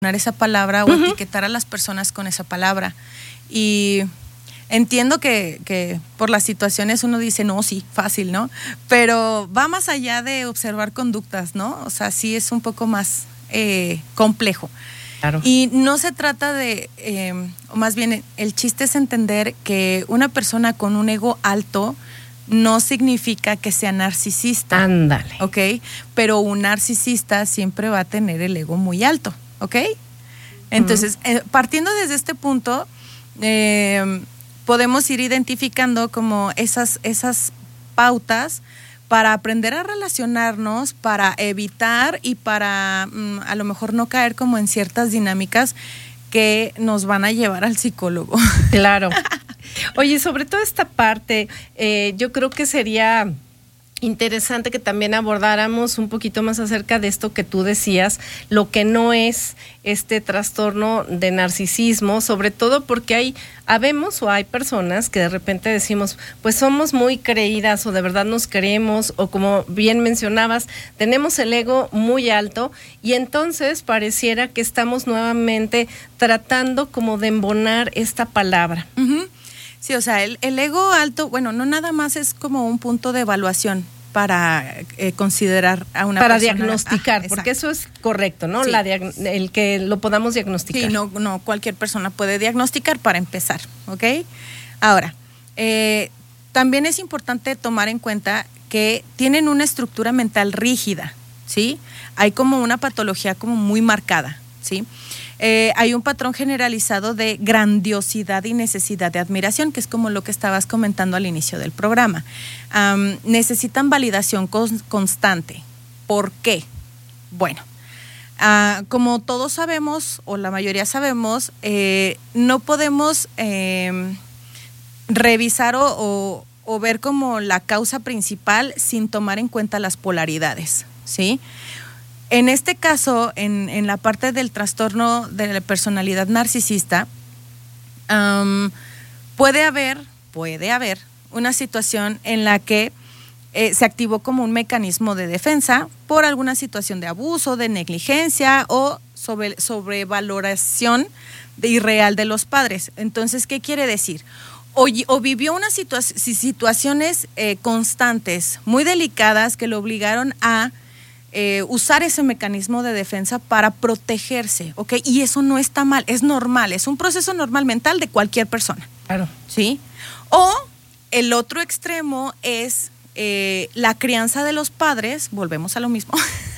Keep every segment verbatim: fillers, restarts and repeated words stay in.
esa palabra o uh-huh. etiquetar a las personas con esa palabra. Y entiendo que, que por las situaciones uno dice, no, sí, fácil, ¿no? Pero va más allá de observar conductas, ¿no? O sea, sí es un poco más eh, complejo. Claro. Y no se trata de, eh, o más bien el chiste es entender que una persona con un ego alto no significa que sea narcisista. Ándale. ¿Ok? Pero un narcisista siempre va a tener el ego muy alto. ¿Ok? Entonces, uh-huh. eh, partiendo desde este punto, eh, podemos ir identificando como esas, esas pautas para aprender a relacionarnos, para evitar y para mm, a lo mejor no caer como en ciertas dinámicas que nos van a llevar al psicólogo. Claro. Oye, sobre todo esta parte, eh, yo creo que sería interesante que también abordáramos un poquito más acerca de esto que tú decías, lo que no es este trastorno de narcisismo, sobre todo porque hay, habemos o hay personas que de repente decimos, pues somos muy creídas o de verdad nos creemos o como bien mencionabas, tenemos el ego muy alto y entonces pareciera que estamos nuevamente tratando como de embonar esta palabra. Uh-huh. Sí, o sea, el, el ego alto, bueno, no nada más es como un punto de evaluación para eh, considerar a una para persona. Para diagnosticar, ah, porque eso es correcto, ¿no? Sí. La diag- el que lo podamos diagnosticar. Sí, no, no cualquier persona puede diagnosticar para empezar, ¿ok? Ahora, eh, también es importante tomar en cuenta que tienen una estructura mental rígida, ¿sí? Hay como una patología como muy marcada, ¿sí? Eh, hay un patrón generalizado de grandiosidad y necesidad de admiración, que es como lo que estabas comentando al inicio del programa. Um, necesitan validación con, constante. ¿Por qué? Bueno, uh, como todos sabemos, o la mayoría sabemos, eh, no podemos eh, revisar o, o, o ver como la causa principal sin tomar en cuenta las polaridades, ¿sí? En este caso, en, en la parte del trastorno de la personalidad narcisista, um, puede haber, puede haber una situación en la que eh, se activó como un mecanismo de defensa por alguna situación de abuso, de negligencia o sobre, sobrevaloración de irreal de los padres. Entonces, ¿qué quiere decir? O, o vivió unas situa- situaciones eh, constantes, muy delicadas, que lo obligaron a Eh, usar ese mecanismo de defensa para protegerse, ¿ok? Y eso no está mal, es normal, es un proceso normal mental de cualquier persona. Claro. ¿Sí? O el otro extremo es eh, la crianza de los padres, volvemos a lo mismo,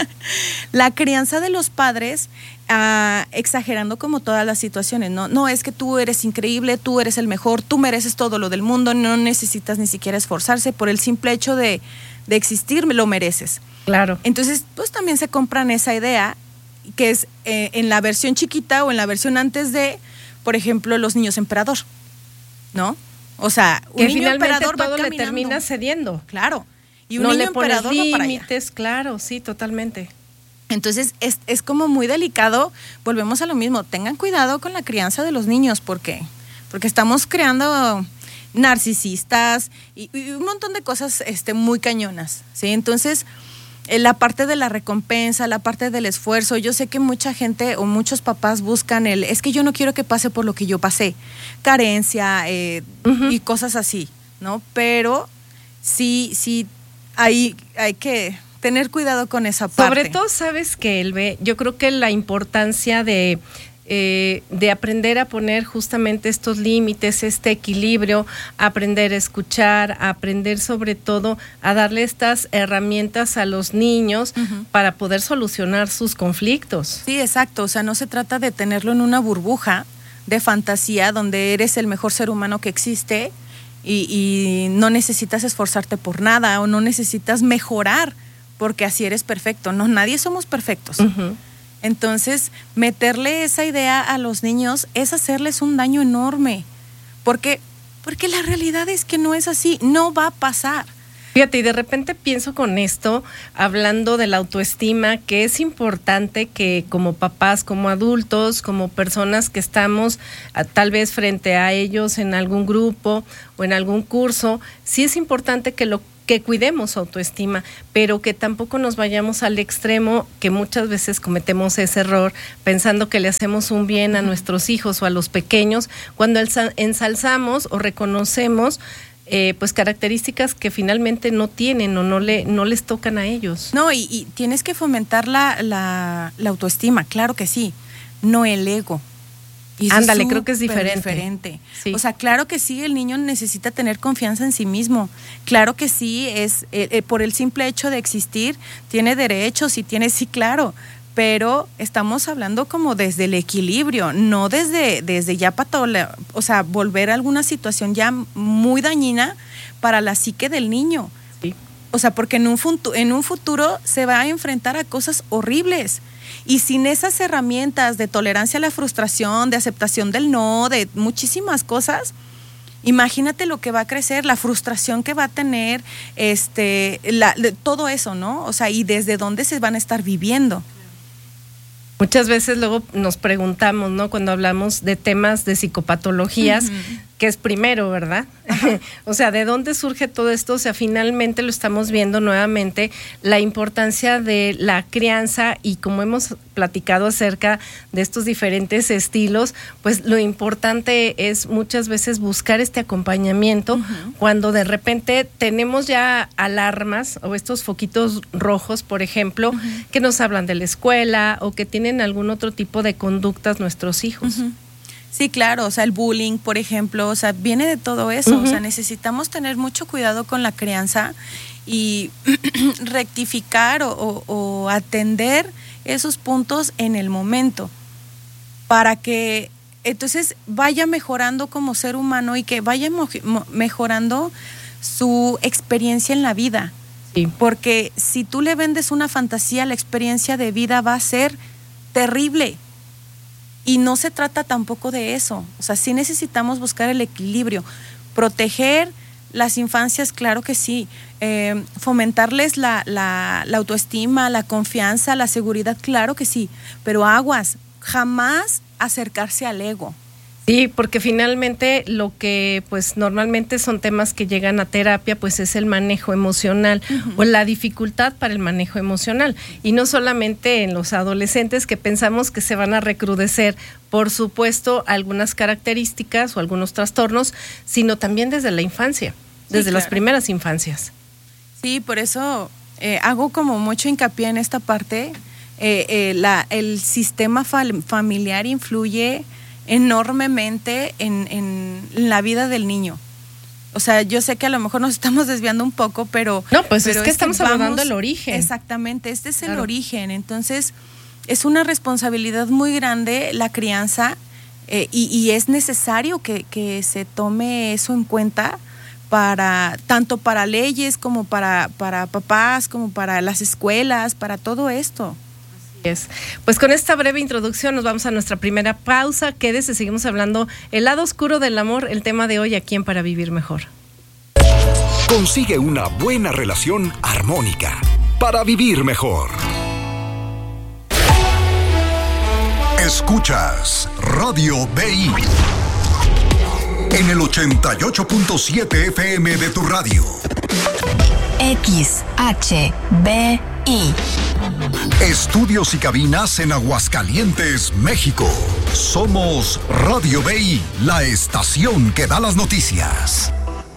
la crianza de los padres uh, exagerando como todas las situaciones, ¿no? No, es que tú eres increíble, tú eres el mejor, tú mereces todo lo del mundo, no necesitas ni siquiera esforzarse, por el simple hecho de, de existir, lo mereces. Claro. Entonces, pues también se compran esa idea, que es eh, en la versión chiquita o en la versión antes de, por ejemplo, los niños emperador, ¿no? O sea, un que niño finalmente emperador todo va le caminando. termina cediendo. Claro. Y un no niño le pones emperador va para allá. límites, claro, sí, totalmente. Entonces, es, es como muy delicado. Volvemos a lo mismo. Tengan cuidado con la crianza de los niños. ¿Por qué? Porque estamos creando narcisistas y, y un montón de cosas este, muy cañonas, ¿sí? Entonces, la parte de la recompensa, la parte del esfuerzo, yo sé que mucha gente o muchos papás buscan el, es que yo no quiero que pase por lo que yo pasé, carencia eh, uh-huh. y cosas así, ¿no? Pero sí, sí, hay, hay que tener cuidado con esa parte. Sobre todo, sabes que, Elbe, yo creo que la importancia de Eh, de aprender a poner justamente estos límites, este equilibrio, aprender a escuchar, aprender sobre todo a darle estas herramientas a los niños uh-huh. para poder solucionar sus conflictos. Sí, exacto, o sea, no se trata de tenerlo en una burbuja de fantasía donde eres el mejor ser humano que existe y, y no necesitas esforzarte por nada o no necesitas mejorar porque así eres perfecto. No, nadie somos perfectos. Uh-huh. Entonces, meterle esa idea a los niños es hacerles un daño enorme. ¿Por qué? Porque la realidad es que no es así, no va a pasar. Fíjate, y de repente pienso con esto, hablando de la autoestima, que es importante que como papás, como adultos, como personas que estamos a, tal vez frente a ellos en algún grupo o en algún curso, sí es importante que lo que cuidemos su autoestima, pero que tampoco nos vayamos al extremo, que muchas veces cometemos ese error pensando que le hacemos un bien a nuestros hijos o a los pequeños, cuando ensalzamos o reconocemos eh, pues características que finalmente no tienen o no le no les tocan a ellos. No, y, y tienes que fomentar la, la, la autoestima, claro que sí, no el ego. Y ándale, creo que es diferente. diferente. Sí. O sea, claro que sí, el niño necesita tener confianza en sí mismo. Claro que sí, es eh, eh, por el simple hecho de existir, tiene derechos y tiene, sí, claro. Pero estamos hablando como desde el equilibrio, no desde, desde ya patola, o sea, volver a alguna situación ya muy dañina para la psique del niño. Sí. O sea, porque en un, futu- en un futuro se va a enfrentar a cosas horribles. Y sin esas herramientas de tolerancia a la frustración, de aceptación del no, de muchísimas cosas, imagínate lo que va a crecer, la frustración que va a tener, este, la, de, todo eso, ¿no? O sea, y desde dónde se van a estar viviendo. Muchas veces luego nos preguntamos, ¿no? Cuando hablamos de temas de psicopatologías, uh-huh. que es primero, ¿verdad? O sea, ¿de dónde surge todo esto? O sea, finalmente lo estamos viendo nuevamente, la importancia de la crianza y como hemos platicado acerca de estos diferentes estilos, pues lo importante es muchas veces buscar este acompañamiento uh-huh. cuando de repente tenemos ya alarmas o estos foquitos rojos, por ejemplo, uh-huh. que nos hablan de la escuela o que tienen algún otro tipo de conductas nuestros hijos. Uh-huh. Sí, claro, o sea, el bullying, por ejemplo, o sea, viene de todo eso, uh-huh. o sea, necesitamos tener mucho cuidado con la crianza y rectificar o, o, o atender esos puntos en el momento para que entonces vaya mejorando como ser humano y que vaya mo- mejorando su experiencia en la vida. Sí. Porque si tú le vendes una fantasía, la experiencia de vida va a ser terrible. Y no se trata tampoco de eso. O sea, sí necesitamos buscar el equilibrio. Proteger las infancias, claro que sí. Eh, fomentarles la, la, la autoestima, la confianza, la seguridad, claro que sí. Pero aguas, jamás acercarse al ego. Sí, porque finalmente lo que pues normalmente son temas que llegan a terapia pues es el manejo emocional uh-huh. o la dificultad para el manejo emocional y no solamente en los adolescentes que pensamos que se van a recrudecer, por supuesto, algunas características o algunos trastornos, sino también desde la infancia, desde sí, claro. las primeras infancias. Sí, por eso eh, hago como mucho hincapié en esta parte, eh, eh, la, el sistema fal- familiar influye enormemente en, en la vida del niño. O sea, yo sé que a lo mejor nos estamos desviando un poco, pero... No, pues pero es que es estamos que vamos, hablando del origen. Exactamente, este es claro. el origen. Entonces, es una responsabilidad muy grande la crianza eh, y, y es necesario que, que se tome eso en cuenta para tanto para leyes como para, para papás, como para las escuelas, para todo esto. Es. Pues con esta breve introducción nos vamos a nuestra primera pausa. Quédese, seguimos hablando el lado oscuro del amor, el tema de hoy aquí en Para Vivir Mejor. Consigue una buena relación armónica para vivir mejor. Escuchas Radio B I en el ochenta y ocho punto siete F M de tu radio. X H B I. Estudios y cabinas en Aguascalientes, México. Somos Radio B I, la estación que da las noticias.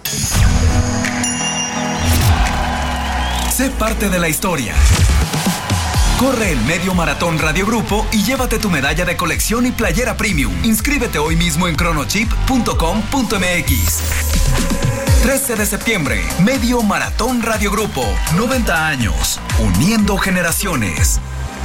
Sé parte de la historia. Corre el Medio Maratón Radio Grupo y llévate tu medalla de colección y playera premium. Inscríbete hoy mismo en cronochip punto com punto m x. trece de septiembre, Medio Maratón Radio Grupo. noventa años, uniendo generaciones.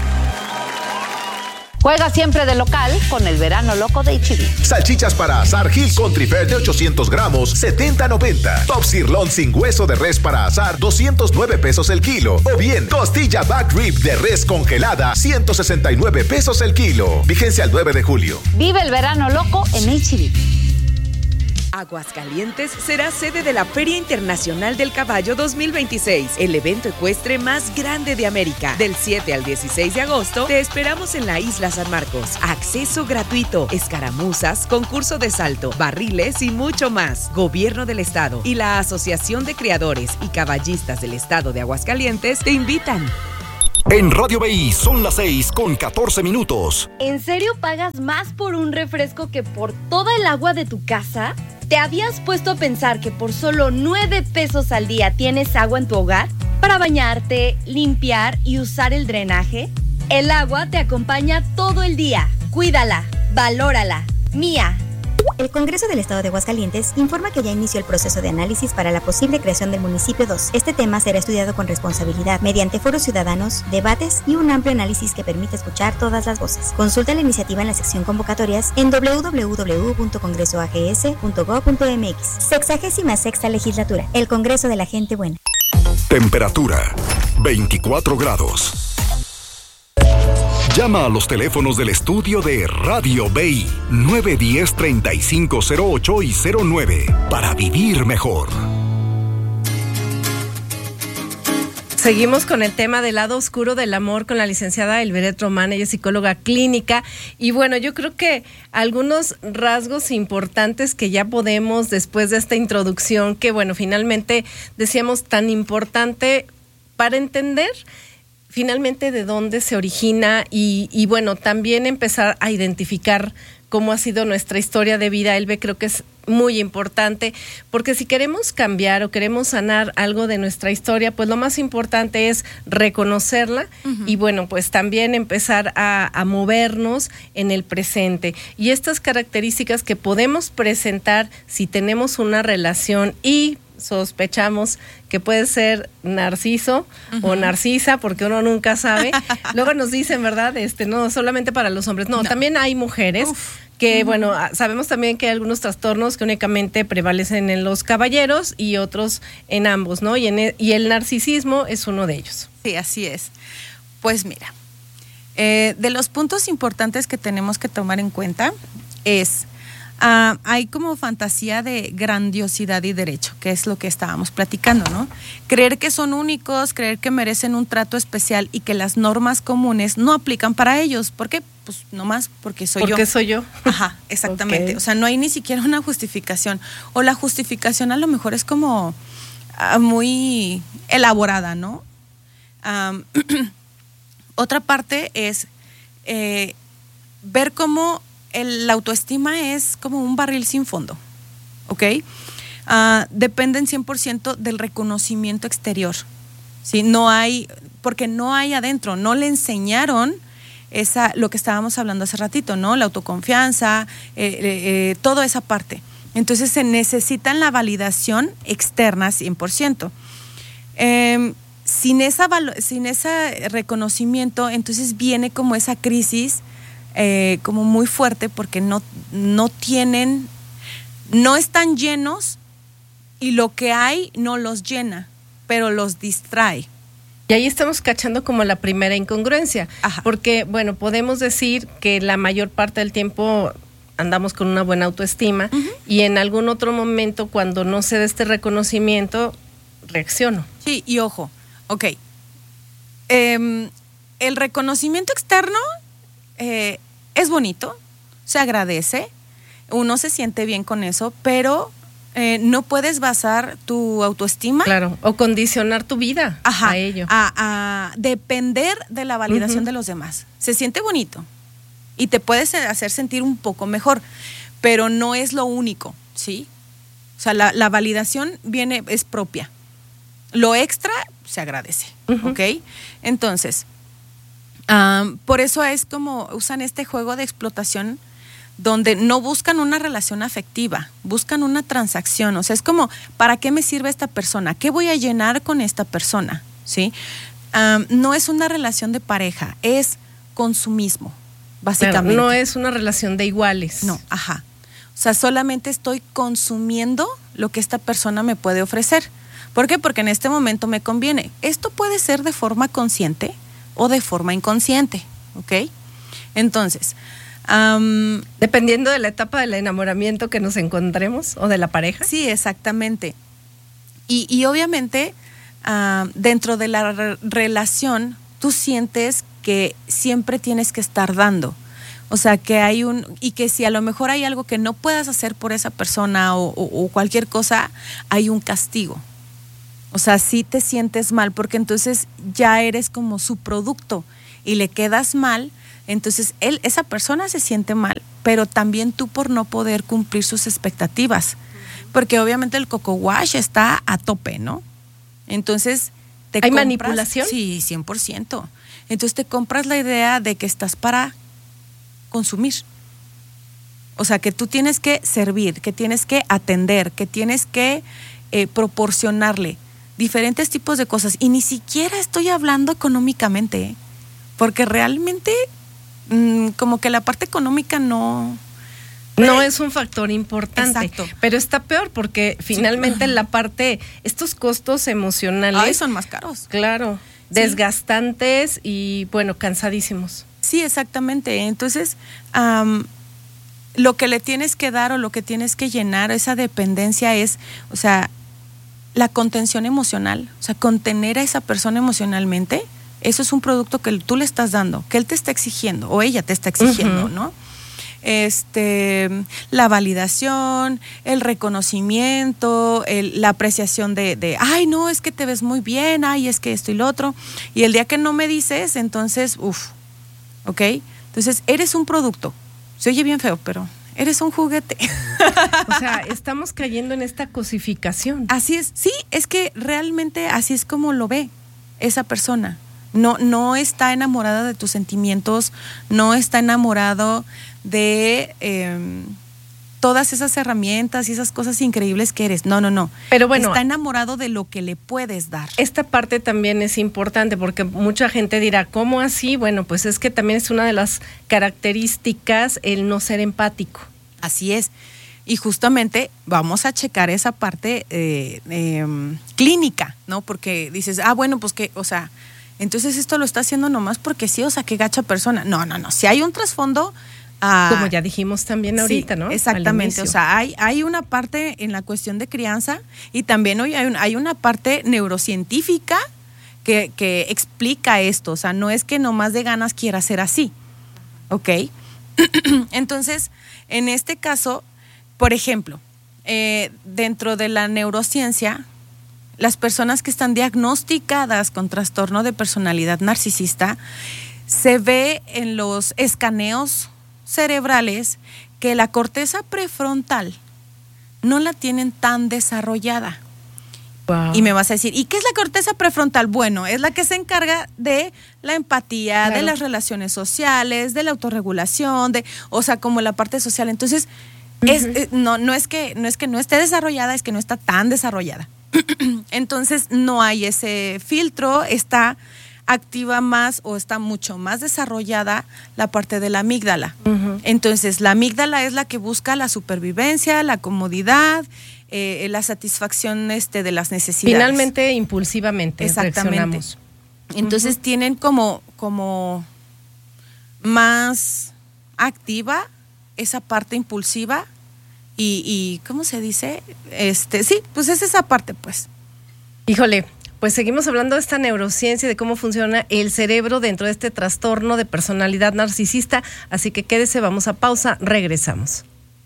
Juega siempre de local con el verano loco de H E B. Salchichas para asar Hill Country Fair de ochocientos gramos, setenta noventa. Top Sirloin sin hueso de res para asar, doscientos nueve pesos el kilo. O bien, costilla back rib de res congelada, ciento sesenta y nueve pesos el kilo. Vigencia el nueve de julio. Vive el verano loco en H E B. Aguascalientes será sede de la Feria Internacional del Caballo dos mil veintiséis, el evento ecuestre más grande de América. Del siete al dieciséis de agosto, te esperamos en la Isla San Marcos. Acceso gratuito, escaramuzas, concurso de salto, barriles y mucho más. Gobierno del Estado y la Asociación de Criadores y Caballistas del Estado de Aguascalientes te invitan. En Radio B I son las seis con catorce minutos. ¿En serio pagas más por un refresco que por toda el agua de tu casa? ¿Te habías puesto a pensar que por solo nueve pesos al día tienes agua en tu hogar? Para bañarte, limpiar y usar el drenaje. El agua te acompaña todo el día. Cuídala, valórala. Mía. El Congreso del Estado de Aguascalientes informa que ya inició el proceso de análisis para la posible creación del municipio dos. Este tema será estudiado con responsabilidad mediante foros ciudadanos, debates y un amplio análisis que permite escuchar todas las voces. Consulta la iniciativa en la sección convocatorias en doble u doble u doble u punto congreso a g s punto gob punto m x. Sexagésima sexta legislatura. El Congreso de la Gente Buena. Temperatura veinticuatro grados. Llama a los teléfonos del estudio de Radio B I nueve uno cero, treinta y cinco cero ocho y cero nueve para vivir mejor. Seguimos con el tema del lado oscuro del amor con la licenciada Elveret Román, ella es psicóloga clínica. Y bueno, yo creo que algunos rasgos importantes que ya podemos, después de esta introducción, que bueno, finalmente decíamos tan importante para entender finalmente de dónde se origina y, y bueno, también empezar a identificar cómo ha sido nuestra historia de vida. Elbe, creo que es muy importante, porque si queremos cambiar o queremos sanar algo de nuestra historia, pues lo más importante es reconocerla uh-huh. y bueno, pues también empezar a, a movernos en el presente. Y estas características que podemos presentar si tenemos una relación y sospechamos que puede ser narciso uh-huh. o narcisa, porque uno nunca sabe. Luego nos dicen, ¿verdad? Este, no solamente para los hombres, no, no. también hay mujeres Uf. que, uh-huh. bueno, sabemos también que hay algunos trastornos que únicamente prevalecen en los caballeros y otros en ambos, ¿no? Y, en el, y el narcisismo es uno de ellos. Sí, así es. Pues mira, eh, de los puntos importantes que tenemos que tomar en cuenta es Uh, hay como fantasía de grandiosidad y derecho, que es lo que estábamos platicando, ¿no? Creer que son únicos, creer que merecen un trato especial y que las normas comunes no aplican para ellos. ¿Por qué? Pues nomás porque soy porque yo. Porque soy yo. Ajá, exactamente. Okay. O sea, no hay ni siquiera una justificación. O la justificación a lo mejor es como uh, muy elaborada, ¿no? Um, otra parte es eh, ver cómo El, la autoestima es como un barril sin fondo, ¿ok? Uh, dependen cien por ciento del reconocimiento exterior, ¿sí? No hay, porque no hay adentro, no le enseñaron esa, lo que estábamos hablando hace ratito, ¿no? La autoconfianza, eh, eh, toda esa parte. Entonces se necesitan la validación externa cien por ciento. Eh, sin, esa, sin ese reconocimiento, entonces viene como esa crisis Eh, como muy fuerte, porque no, no tienen, no están llenos y lo que hay no los llena, pero los distrae. Y ahí estamos cachando como la primera incongruencia, Ajá. porque bueno, podemos decir que la mayor parte del tiempo andamos con una buena autoestima uh-huh. y en algún otro momento cuando no se da este reconocimiento, reacciono. Sí, y ojo, ok, eh, el reconocimiento externo Eh, es bonito, se agradece, uno se siente bien con eso, pero eh, no puedes basar tu autoestima. Claro, o condicionar tu vida Ajá, a ello. A, a depender de la validación uh-huh. de los demás. Se siente bonito y te puedes hacer sentir un poco mejor, pero no es lo único, ¿sí? O sea, la, la validación viene, es propia. Lo extra se agradece, uh-huh. ¿ok? Entonces, Um, por eso es como usan este juego de explotación donde no buscan una relación afectiva, buscan una transacción. O sea, es como, ¿para qué me sirve esta persona? ¿Qué voy a llenar con esta persona? ¿Sí? Um, no es una relación de pareja, es consumismo, básicamente. Claro, no es una relación de iguales. No, ajá. O sea, solamente estoy consumiendo lo que esta persona me puede ofrecer. ¿Por qué? Porque en este momento me conviene. Esto puede ser de forma consciente o de forma inconsciente, ¿ok? Entonces, Um, Dependiendo de la etapa del enamoramiento que nos encontremos o de la pareja. Sí, exactamente. Y, y obviamente uh, dentro de la re- relación tú sientes que siempre tienes que estar dando. O sea, que hay un, y que si a lo mejor hay algo que no puedas hacer por esa persona o, o, o cualquier cosa, hay un castigo. O sea, sí te sientes mal, porque entonces ya eres como su producto y le quedas mal, entonces él, esa persona se siente mal, pero también tú por no poder cumplir sus expectativas, porque obviamente el coco wash está a tope, ¿no? Entonces, te ¿hay compras, manipulación? Sí, cien por ciento. Entonces te compras la idea de que estás para consumir. O sea, que tú tienes que servir, que tienes que atender, que tienes que eh, proporcionarle diferentes tipos de cosas. Y ni siquiera estoy hablando económicamente, ¿eh? Porque realmente mmm, como que la parte económica no... No es un factor importante. Exacto. Pero está peor porque finalmente sí. la parte, estos costos emocionales... Ay, son más caros. Claro, sí. Desgastantes y bueno, cansadísimos. Sí, exactamente. Entonces, um, lo que le tienes que dar o lo que tienes que llenar, esa dependencia es, o sea, la contención emocional, o sea, contener a esa persona emocionalmente, eso es un producto que tú le estás dando, que él te está exigiendo o ella te está exigiendo, uh-huh. ¿no? Este, la validación, el reconocimiento, el, la apreciación de, de, ay, no, es que te ves muy bien, ay, es que esto y lo otro, y el día que no me dices, entonces, uff, ¿ok? Entonces, eres un producto. Se oye bien feo, pero eres un juguete. O sea, estamos cayendo en esta cosificación. Así es. Sí, es que realmente así es como lo ve esa persona. No, no está enamorada de tus sentimientos, no está enamorado de eh, todas esas herramientas y esas cosas increíbles que eres. No, no, no. Pero bueno, está enamorado de lo que le puedes dar. Esta parte también es importante porque mucha gente dirá, ¿cómo así? Bueno, pues es que también es una de las características el no ser empático. Así es. Y justamente vamos a checar esa parte eh, eh, clínica, ¿no? Porque dices, ah, bueno, pues que, o sea, entonces esto lo está haciendo nomás porque sí, o sea, qué gacha persona. No, no, no. Si hay un trasfondo... Ah, como ya dijimos también ahorita, sí, ¿no? Exactamente, o sea, hay, hay una parte en la cuestión de crianza y también hoy hay, un, hay una parte neurocientífica que, que explica esto, o sea, no es que nomás de ganas quiera ser así, ¿ok? Entonces, en este caso, por ejemplo, eh, dentro de la neurociencia, las personas que están diagnosticadas con trastorno de personalidad narcisista, se ve en los escaneos cerebrales que la corteza prefrontal no la tienen tan desarrollada. Wow. Y me vas a decir, ¿y qué es la corteza prefrontal? Bueno, es la que se encarga de la empatía, claro, de las relaciones sociales, de la autorregulación, de, o sea, como la parte social. Entonces, uh-huh. es, eh, no, no es que, no es que no esté desarrollada, es que no está tan desarrollada. Entonces, no hay ese filtro, está activa más o está mucho más desarrollada la parte de la amígdala. Uh-huh. Entonces, la amígdala es la que busca la supervivencia, la comodidad, eh, la satisfacción este, de las necesidades. Finalmente, impulsivamente. Exactamente. Entonces, uh-huh. tienen como, como más activa esa parte impulsiva y, y, ¿cómo se dice? Este, sí, pues es esa parte, pues. Híjole, pues seguimos hablando de esta neurociencia, de cómo funciona el cerebro dentro de este trastorno de personalidad narcisista. Así que quédese, vamos a pausa, regresamos.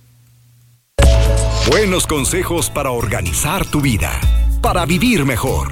Buenos consejos para organizar tu vida, para vivir mejor.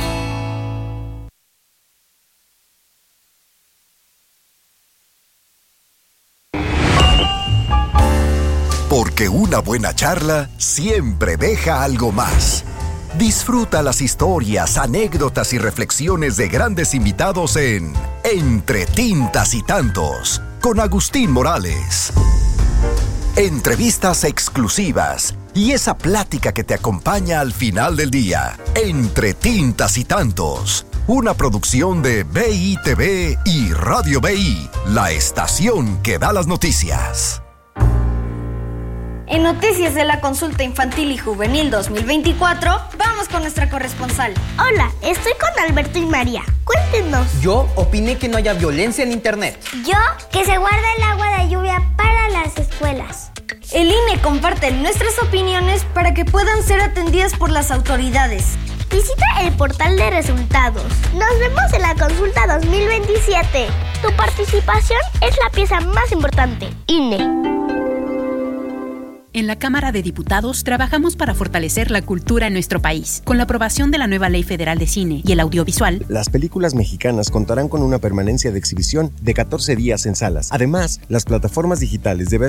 Porque una buena charla siempre deja algo más. Disfruta las historias, anécdotas y reflexiones de grandes invitados en Entre Tintas y Tantos, con Agustín Morales. Entrevistas exclusivas y esa plática que te acompaña al final del día. Entre Tintas y Tantos, una producción de B I T V y Radio B I, la estación que da las noticias. En Noticias de la Consulta Infantil y Juvenil dos mil veinticuatro, vamos con nuestra corresponsal. Hola, estoy con Alberto y María. Cuéntenos. Yo opiné que no haya violencia en internet. Yo, que se guarda el agua de lluvia para las escuelas. El I N E comparte nuestras opiniones para que puedan ser atendidas por las autoridades. Visita el portal de resultados. Nos vemos en la consulta dos mil veintisiete. Tu participación es la pieza más importante. I N E. En la Cámara de Diputados trabajamos para fortalecer la cultura en nuestro país. Con la aprobación de la nueva Ley Federal de Cine y el Audiovisual, las películas mexicanas contarán con una permanencia de exhibición de catorce días en salas. Además, las plataformas digitales deberán